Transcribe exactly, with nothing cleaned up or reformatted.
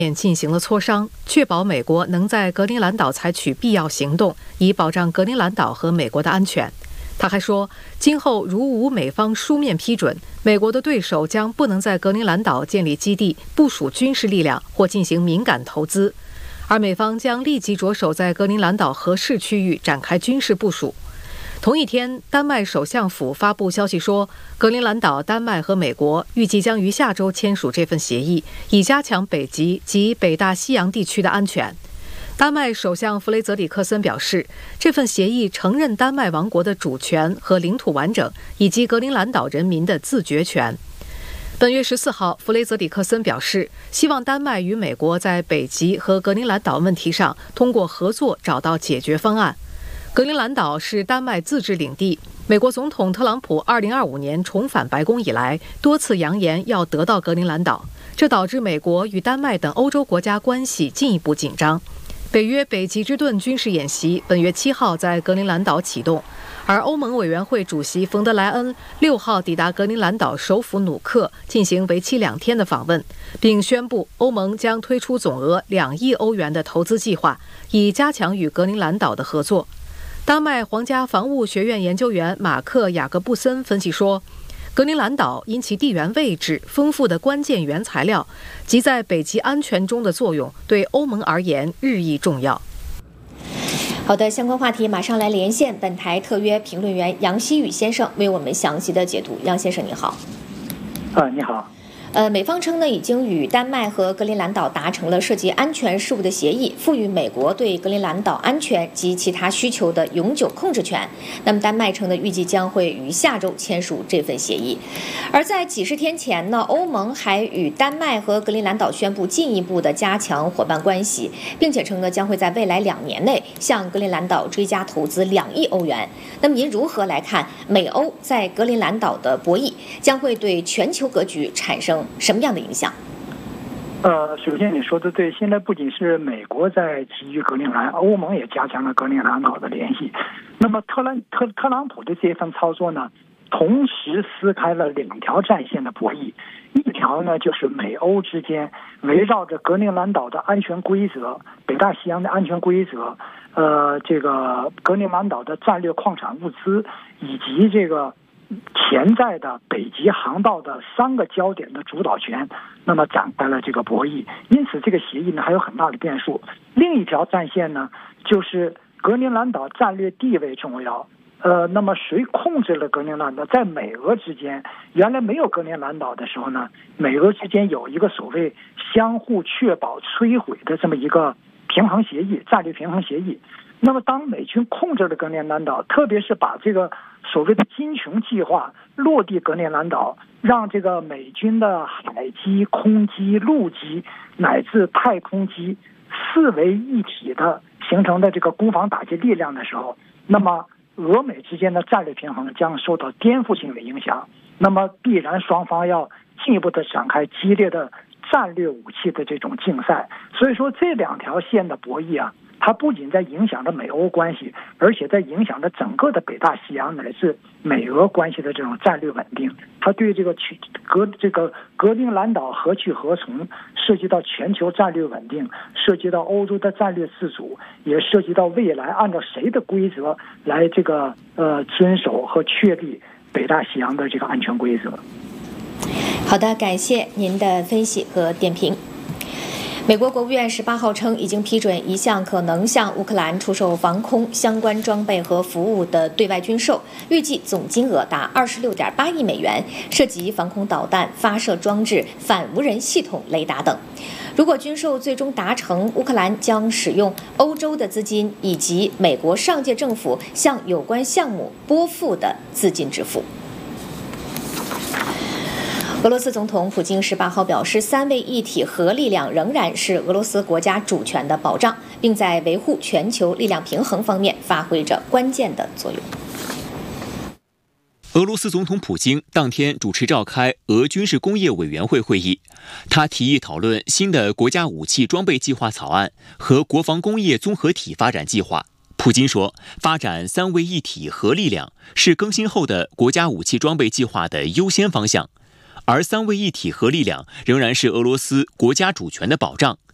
面进行了磋商，确保美国能在格陵兰岛采取必要行动，以保障格陵兰岛和美国的安全。他还说，今后如无美方书面批准，美国的对手将不能在格陵兰岛建立基地、部署军事力量或进行敏感投资，而美方将立即着手在格陵兰岛合适区域展开军事部署。同一天，丹麦首相府发布消息说，格陵兰岛、丹麦和美国预计将于下周签署这份协议，以加强北极及北大西洋地区的安全。丹麦首相弗雷泽里克森表示，这份协议承认丹麦王国的主权和领土完整，以及格陵兰岛人民的自决权。本月十四号，弗雷泽里克森表示，希望丹麦与美国在北极和格陵兰岛问题上通过合作找到解决方案。格陵兰岛是丹麦自治领地，美国总统特朗普二零二五年重返白宫以来，多次扬言要得到格陵兰岛，这导致美国与丹麦等欧洲国家关系进一步紧张。北约北极之盾军事演习本月七号在格陵兰岛启动，而欧盟委员会主席冯德莱恩六号抵达格陵兰岛首府努克，进行为期两天的访问，并宣布欧盟将推出总额两亿欧元的投资计划，以加强与格陵兰岛的合作。丹麦皇家防务学院研究员马克·雅各布森分析说，格陵兰岛因其地缘位置、丰富的关键原材料及在北极安全中的作用，对欧盟而言日益重要。 好的，相关话题马上来连线本台特约评论员杨希宇先生，为我们详细的解读。杨先生你好。 啊，你好。 呃，美方称呢，已经与丹麦和格陵兰岛达成了涉及安全事务的协议，赋予美国对格陵兰岛安全及其他需求的永久控制权。那么，丹麦称呢，预计将会于下周签署这份协议。而在几十天前呢，欧盟还与丹麦和格陵兰岛宣布进一步的加强伙伴关系，并且称呢，将会在未来两年内向格陵兰岛追加投资两亿欧元。那么，您如何来看美欧在格陵兰岛的博弈，将会对全球格局产生什么样的影响？ 呃，首先你说的对，现在不仅是美国在基于格陵兰，欧盟也加强了格陵兰岛的联系。那么特朗特特朗普的这份操作呢，同时撕开了两条战线的博弈。一条呢，就是美欧之间围绕着格陵兰岛的安全规则、北大西洋的安全规则，呃，这个格陵兰岛的战略矿产物资以及这个潜在的北极航道的三个焦点的主导权，那么展开了这个博弈。因此，这个协议呢还有很大的变数。另一条战线呢，就是格陵兰岛战略地位重要。呃，那么谁控制了格陵兰岛？在美俄之间，原来没有格陵兰岛的时候呢，美俄之间有一个所谓相互确保摧毁的这么一个平衡协议，战略平衡协议。那么当美军控制了格陵兰岛，特别是把这个所谓的金琼计划落地格陵兰岛，让这个美军的海基、空基、陆基乃至太空基四为一体的形成的这个攻防打击力量的时候，那么俄美之间的战略平衡将受到颠覆性的影响，那么必然双方要进一步的展开激烈的战略武器的这种竞赛。所以说这两条线的博弈啊，它不仅在影响着美欧关系，而且在影响着整个的北大西洋乃至美俄关系的这种战略稳定。它对这个格这个格陵兰岛何去何从，涉及到全球战略稳定，涉及到欧洲的战略自主，也涉及到未来按照谁的规则来这个呃遵守和确立北大西洋的这个安全规则。 好的，感谢您的分析和点评。美国国务院十八号称，已经批准一项可能向乌克兰出售防空相关装备和服务的对外军售，预计总金额达二十六点八亿美元，涉及防空导弹、发射装置、反无人系统、雷达等。如果军售最终达成，乌克兰将使用欧洲的资金以及美国上届政府向有关项目拨付的资金支付。俄罗斯总统普京十八号表示，三位一体核力量仍然是俄罗斯国家主权的保障，并在维护全球力量平衡方面发挥着关键的作用。 俄罗斯总统普京当天主持召开俄军事工业委员会会议，他提议讨论新的国家武器装备计划草案和国防工业综合体发展计划。普京说，发展三位一体核力量是更新后的国家武器装备计划的优先方向，而三位一体核力量仍然是俄罗斯国家主权的保障，